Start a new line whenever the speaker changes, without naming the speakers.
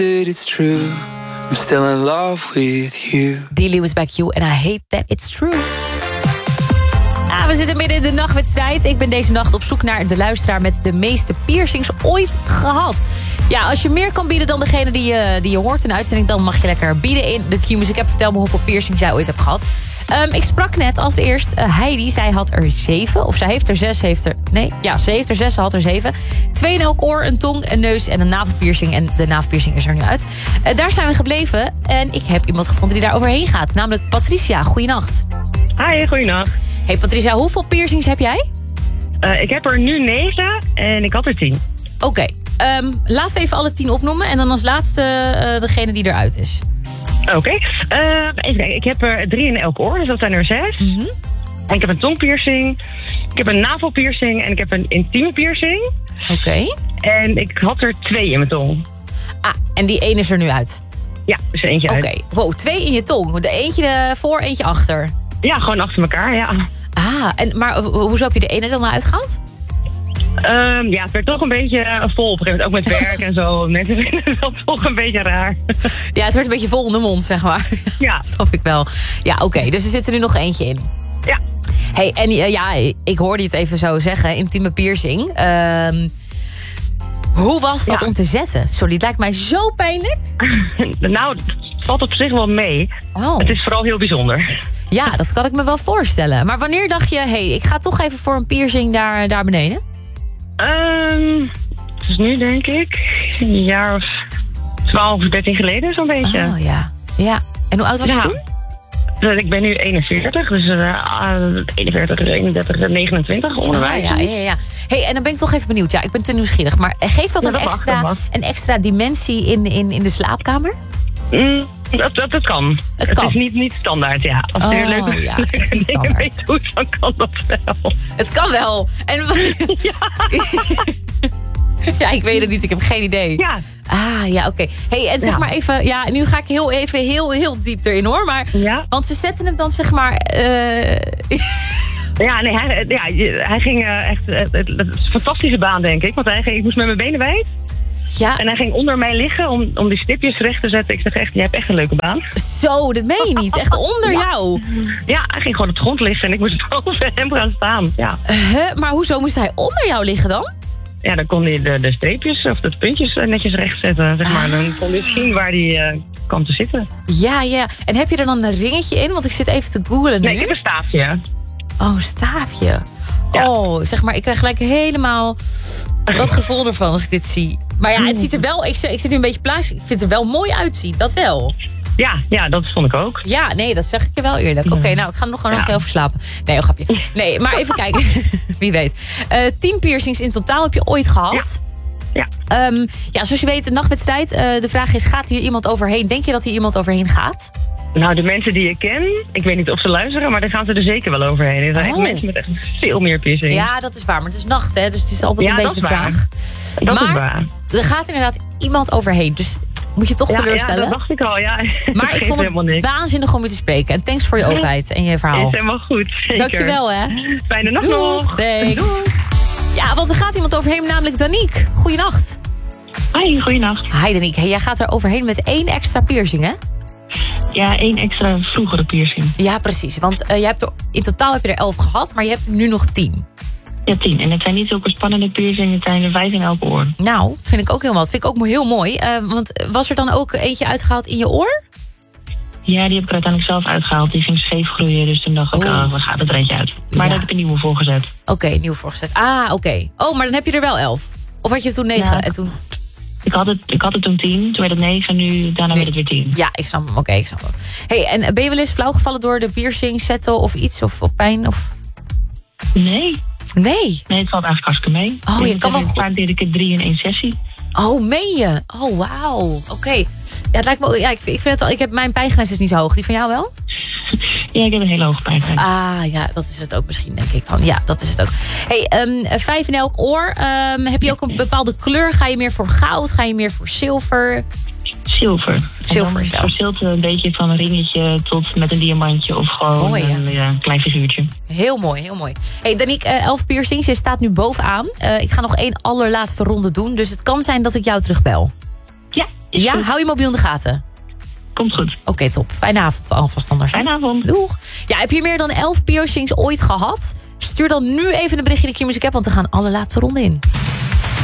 that it's true. I'm still in love with you.
D. Lewis by Q en I hate that it's true. We zitten midden in de nachtwedstrijd. Ik ben deze nacht op zoek naar de luisteraar met de meeste piercings ooit gehad. Ja, als je meer kan bieden dan degene die je hoort in de uitzending, dan mag je lekker bieden in de Q-Music app. Vertel me hoeveel piercings jij ooit hebt gehad. Ik sprak net als eerst Heidi. Zij had er 7. Of zij heeft er 6. Ze heeft er 6. Ze had er 7. 2 in elk oor, een tong, een neus en een navelpiercing. En de navelpiercing is er nu uit. Daar zijn we gebleven. En ik heb iemand gevonden die daar overheen gaat. Namelijk Patricia. Goeienacht.
Hi, goeienacht.
Hey Patricia, hoeveel piercings heb jij?
Ik heb er nu 9 en ik had er 10.
Oké. Laten we even alle 10 opnoemen. En dan als laatste degene die eruit is.
Oké. Even kijken. Ik heb er 3 in elk oor, dus dat zijn er 6.
Mm-hmm.
En ik heb een tongpiercing. Ik heb een navelpiercing en ik heb een intieme piercing.
Oké.
En ik had er 2 in mijn tong.
Ah, en die 1 is er nu uit?
Ja, dus eentje uit.
Oké. Wow, 2 in je tong. Eentje voor, eentje achter.
Ja, gewoon achter elkaar, ja.
Maar hoezo heb je de ene dan uitgehaald?
Ja, het werd toch een beetje vol op een gegeven moment. Ook met werk en zo. Mensen vinden het wel toch een beetje raar.
Ja, het werd een beetje vol in de mond, zeg maar.
Ja.
Dat snap ik wel. Ja, oké. Dus er zit er nu nog eentje in.
Ja.
Hey, en ik hoorde je het even zo zeggen. Intieme piercing. Hoe was dat om te zetten? Sorry, het lijkt mij zo pijnlijk.
Nou, het valt op zich wel mee.
Oh.
Het is vooral heel bijzonder.
Ja, dat kan ik me wel voorstellen. Maar wanneer dacht je, ik ga toch even voor een piercing daar beneden?
Het is nu denk ik een jaar of 12, 13 geleden zo'n beetje.
Oh ja. Ja. En hoe oud was je toen?
Ik ben nu 41, dus 41, 31, 29 onderwijs.
Ja. Hey, en dan ben ik toch even benieuwd. Ja, ik ben te nieuwsgierig. Maar geeft dat een extra dimensie in de slaapkamer?
Dat kan. Het
kan.
is niet standaard, ja. Als je
het is niet standaard.
weet hoe, dan kan dat wel.
Het kan wel. En ja, ik weet het niet. Ik heb geen idee.
Ja.
Ja, oké. Hey, en zeg maar even... Ja, nu ga ik heel diep erin, hoor. Maar, want ze zetten hem dan, zeg maar...
Ja, nee, hij ging echt... Het is een fantastische baan, denk ik. Want ik moest met mijn benen wijd.
Ja.
En hij ging onder mij liggen om die stipjes recht te zetten. Ik zeg echt, je hebt echt een leuke baan.
Zo, dat meen je niet. Echt onder jou.
Ja, hij ging gewoon op de grond liggen en ik moest boven hem gaan staan. Ja.
Maar hoezo moest hij onder jou liggen dan?
Ja, dan kon hij de streepjes of de puntjes netjes recht zetten. Zeg maar. Dan kon hij zien waar hij kwam te zitten.
Ja. En heb je er dan een ringetje in? Want ik zit even te googlen nu.
Nee, ik heb een staafje.
Oh, een staafje.
Ja.
Oh, zeg maar, ik krijg gelijk helemaal dat gevoel ervan als ik dit zie. Maar ja, het ziet er wel... Ik zit nu een beetje plaatsen. Ik vind het er wel mooi uitzien. Dat wel.
Ja, dat vond ik ook.
Ja, nee, dat zeg ik je wel eerlijk. Oké, nou, ik ga er nog heel veel slapen. Nee, een grapje. Nee, maar even kijken. Wie weet. 10 piercings in totaal heb je ooit gehad.
Ja.
Zoals je weet, de nachtwedstrijd. De vraag is, gaat hier iemand overheen? Denk je dat hier iemand overheen gaat?
Nou, de mensen die ik ken, ik weet niet of ze luisteren, maar daar gaan ze er zeker wel overheen. Er zijn echt mensen met echt veel meer piercing.
Ja, dat is waar. Maar het is nacht, hè? Dus het is altijd een beetje de vraag.
Dat is waar.
Er gaat inderdaad iemand overheen. Dus moet je toch teleurstellen.
Ja, dat dacht ik al, ja.
Maar ik vond het waanzinnig om je te spreken. En thanks voor je openheid en je verhaal.
Is helemaal goed, zeker.
Dankjewel, hè.
Fijne nacht nog.
Thanks. Doei. Ja, want er gaat iemand overheen, namelijk Danique. Goeienacht.
Hi, goeienacht.
Hi Danique. Hey, jij gaat er overheen met 1 extra piercing, hè?
Ja, 1 extra vroegere piercing.
Ja, precies. Want in totaal heb je er 11 gehad, maar je hebt er nu nog 10.
Ja, 10. En het zijn niet zulke spannende piercingen, het zijn er 5 in elk oor.
Nou, vind ik ook heel wat. Vind ik ook heel mooi. Want was er dan ook eentje uitgehaald in je oor?
Ja, die heb ik uiteindelijk zelf uitgehaald. Die ging scheef groeien, dus toen dacht ik, we gaan er eentje uit. Maar daar heb ik een nieuwe voor gezet.
Oké, nieuwe voorgezet. Oké. Oh, maar dan heb je er wel 11. Of had je toen 9?
Ja.
En toen...
Ik had het toen 10, toen werd het 9, daarna werd het weer 10.
Ja, ik snap hem. Oké, ik snap hem. Hey, en ben je wel eens flauw gevallen door de piercing zetten of iets? Of pijn? Of...
Nee,
Nee,
het valt eigenlijk hartstikke mee.
Oh, je kan wel goed.
Vaak deed ik het 3 in 1 sessie.
Oh, meen je? Oh, wauw. Oké. Ja, het lijkt me... Ja, ik vind het al... Mijn pijngrens is niet zo hoog. Die van jou wel?
Ja, ik heb een hele hoge pijngrens.
Ja, dat is het ook misschien, denk ik dan. Ja, dat is het ook. Hey, 5 in elk oor. Heb je ook een bepaalde kleur? Ga je meer voor goud? Ga je meer voor zilver?
Zilver.
Zilver,
het verschilt een beetje van een ringetje tot met een diamantje of gewoon
mooi,
een klein figuurtje.
Heel mooi, heel mooi. Hey, Danique, 11 piercings. Je staat nu bovenaan. Ik ga nog 1 allerlaatste ronde doen. Dus het kan zijn dat ik jou terugbel.
Ja,
Ja,
goed.
hou je mobiel in de gaten.
Komt goed.
Oké, top. Fijne avond alvast anders.
Fijne avond.
Doeg. Ja, heb je meer dan 11 piercings ooit gehad? Stuur dan nu even een berichtje in de Q-Music app, want we gaan alle laatste ronde in.